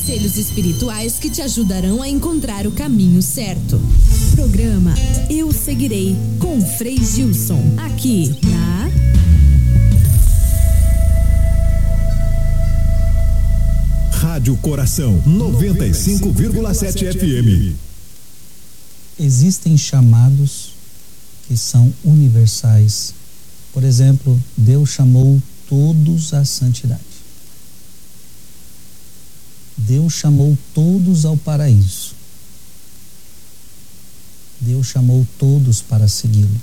Conselhos espirituais que te ajudarão a encontrar o caminho certo. Programa Eu Seguirei, com Frei Gilson, aqui na Rádio Coração 95,7 FM. Existem chamados que são universais. Por exemplo, Deus chamou todos à santidade. Deus chamou todos ao paraíso. Deus chamou todos para segui-lo.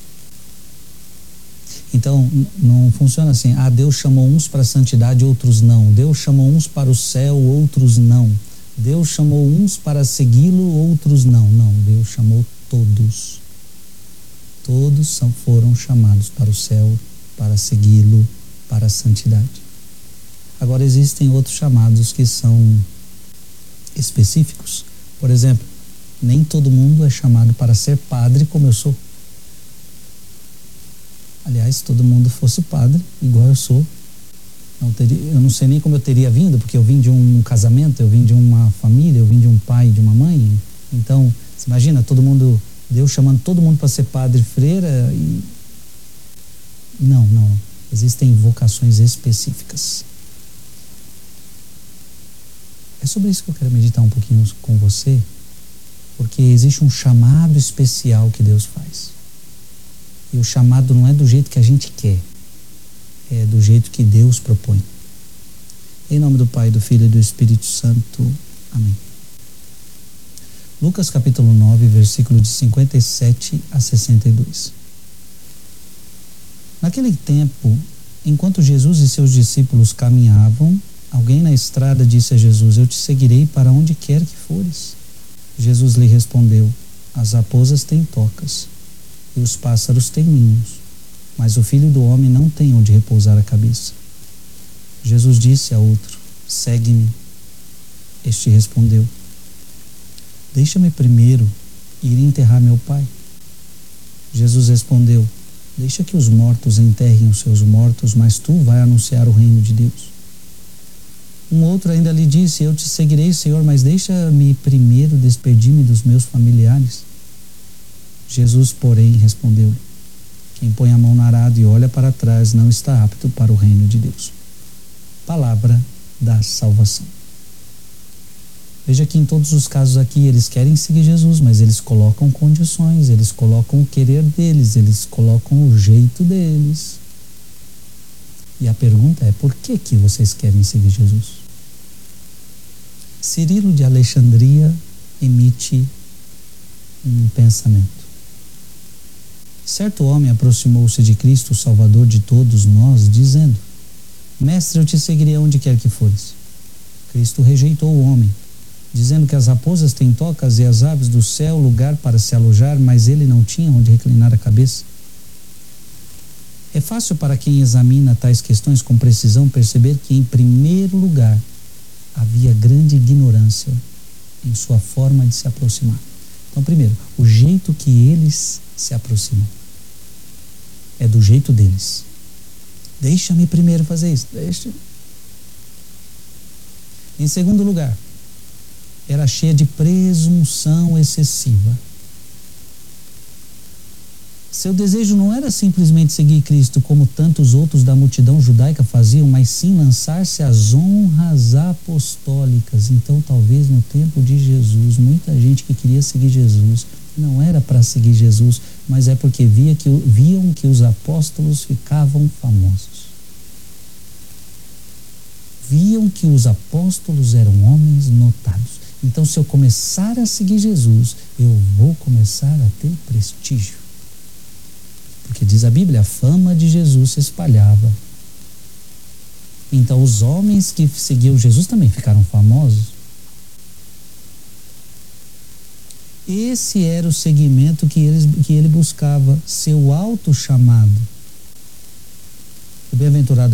Então, não funciona assim, Deus chamou uns para a santidade, outros não. Deus chamou uns para o céu, outros não. Deus chamou uns para segui-lo, outros não. Não, Deus chamou todos. Todos foram chamados para o céu, para segui-lo, para a santidade. Agora, existem outros chamados que são específicos. Por exemplo, nem todo mundo é chamado para ser padre como eu sou. Aliás, se todo mundo fosse padre, igual eu sou, eu não sei nem como eu teria vindo, porque eu vim de um casamento, eu vim de uma família, eu vim de um pai, de uma mãe. Então, você imagina, Deus chamando todo mundo para ser padre, freira, e... Não. Existem vocações específicas. É sobre isso que eu quero meditar um pouquinho com você, porque existe um chamado especial que Deus faz. E o chamado não é do jeito que a gente quer, é do jeito que Deus propõe. Em nome do Pai, do Filho e do Espírito Santo. Amém. Lucas capítulo 9, versículo de 57 a 62. Naquele tempo, enquanto Jesus e seus discípulos caminhavam, alguém na estrada disse a Jesus: Eu te seguirei para onde quer que fores. Jesus lhe respondeu: As raposas têm tocas e os pássaros têm ninhos, mas o Filho do Homem não tem onde repousar a cabeça. Jesus disse a outro: Segue-me. Este respondeu: Deixa-me primeiro ir enterrar meu pai. Jesus respondeu: Deixa que os mortos enterrem os seus mortos, mas tu vai anunciar o reino de Deus. Um outro ainda lhe disse: Eu te seguirei, Senhor, mas deixa-me primeiro despedir-me dos meus familiares. Jesus, porém, respondeu-lhe: Quem põe a mão no arado e olha para trás não está apto para o reino de Deus. Palavra da salvação. Veja que em todos os casos aqui eles querem seguir Jesus, mas eles colocam condições, eles colocam o querer deles, eles colocam o jeito deles. E a pergunta é: por que vocês querem seguir Jesus? Cirilo de Alexandria emite um pensamento. Certo homem aproximou-se de Cristo, o Salvador de todos nós, dizendo: Mestre, eu te seguirei aonde quer que fores. Cristo rejeitou o homem, dizendo que as raposas têm tocas e as aves do céu lugar para se alojar, mas ele não tinha onde reclinar a cabeça. É fácil para quem examina tais questões com precisão perceber que, em primeiro lugar, havia grande ignorância em sua forma de se aproximar. Então, primeiro, o jeito que eles se aproximam é do jeito deles. Deixa-me primeiro fazer isso. Deixa. Em segundo lugar, era cheia de presunção excessiva. Seu desejo não era simplesmente seguir Cristo como tantos outros da multidão judaica faziam, mas sim lançar-se às honras apostólicas. Então, talvez no tempo de Jesus, muita gente que queria seguir Jesus não era para seguir Jesus, mas é porque viam que os apóstolos ficavam famosos. Viam que os apóstolos eram homens notados. Então, se eu começar a seguir Jesus, eu vou começar a ter prestígio. Porque diz a Bíblia, a fama de Jesus se espalhava. Então os homens que seguiam Jesus também ficaram famosos. Esse era o seguimento que ele buscava, seu auto-chamado. O bem-aventurado